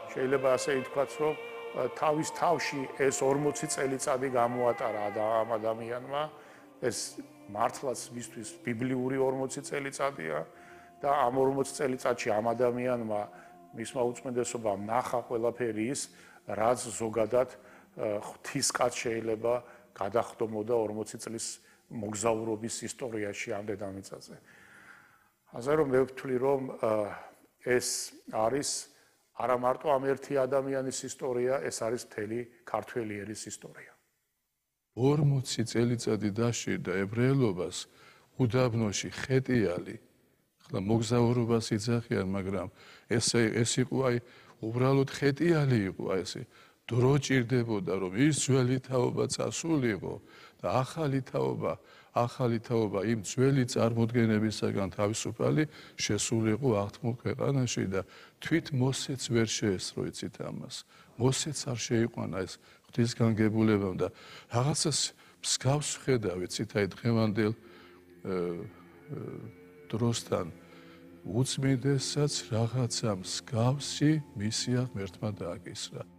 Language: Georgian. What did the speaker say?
შეიძლება ასე ითქვას, რომ თავის თავში ეს 40 წელიწადი გამოატარა ამ ადამიანმა, ეს მართლაც მისთვის ბიბლიური 40 წელიწადია და ამ 40 წელიწადში ამ ადამიანმა მისმა უწმენდესობამ ნახა ყველაფერი ის, რაც ზოგადად ღვთისკაც შეიძლება გადახდომოდა 40 წლის მოგზაურობის ისტორიაში ამ დედამიწაზე. ასე რომ მე ვთვლი, რომ ეს არის არა მარტო ამ ერთი ადამიანის ისტორია, ეს არის მთელი ქართველი ერის ისტორია. 40 წელიწადი დაშირდა ებრაელობას უდაბნოში ხეტიალი. ახლა მოგზაურობას იძახიან, მაგრამ ეს იყო აი უბრალოდ ხეტიალი იყო ესე. დრო ჭირდებოდა, რომ ის ძველი თაობა წასულიყო და ახალი თაობა იმ ძველი წარმოდგენებისაგან თავისუფალი შესულიყო აღთქმულ ქვეყანაში და თვით მოსეც ვერ შეესწრო იცით ამას. მოსეც არ შეიყვანა ეს ღვთისგანგებულებამ და რაღაცას მსგავს ხედავ იცით აი დღევანდელ დროსთან უწმინდესაც რაღაცა მსგავსი მისია ღმერთმა დააკისრა.